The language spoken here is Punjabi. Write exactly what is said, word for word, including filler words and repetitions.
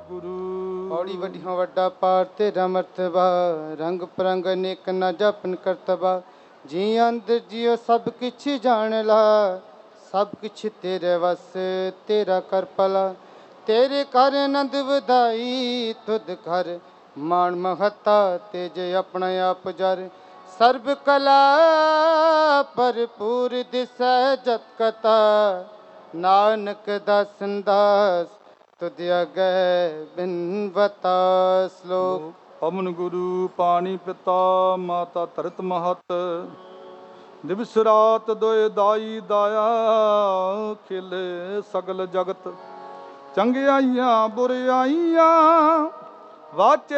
ਵਾਹਿਗੁਰੂ। ਪੌੜੀ ਵੱਡੀਆਂ ਵੱਡਾ ਪਾਰ ਤੇਰਾ ਮਰਤਬਾ, ਰੰਗ ਪਰੰਗ ਅਨੇਕ ਨਾ ਜਪਨ ਕਰਤਬਾ। ਜੀ ਅੰਦਰ ਜਿਉ ਸਭ ਕਿਛ ਜਾਣ ਲਾ, ਸਭ ਕਿਛ ਤੇਰੇ ਵਸ ਤੇਰਾ ਕਰ ਭਲਾ। ਤੇਰੇ ਘਰ ਆਨੰਦ ਵਧਾਈ ਤੁਧ ਘਰ ਮਾਣ ਮਹੱਤਾ, ਤੇਜ ਆਪਣਾ ਆਪ ਜਰ। ਸਰਬ ਕਲਾ ਭਰਪੂਰ ਦਿਸੈ ਜਤ ਕਤਾ, ਨਾਨਕ ਦਾਸਨ ਦਾਸ ਤੁਧ ਅਗੈ ਬਿਨ ਬਤਾ। ਸ਼ਲੋਕ। ਪਵਨ ਗੁਰੂ ਪਾਣੀ ਪਿਤਾ ਮਾਤਾ ਧਰਤ ਮਹਤ, ਦਿਵਸ ਰਾਤ ਦੋਇ ਦਾਈ ਦਾਇਆ, ਖਿਲੇ ਸਗਲ ਜਗਤ ਚੰਗਿਆਈਆਂ ਬੁਰਿਆਈਆਂ। ਵਾਚੇ